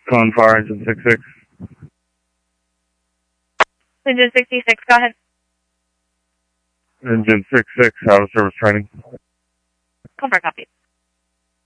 Calling Fire Engine 66. Engine 66, go ahead. Engine 66, out of service training. Confirm copy.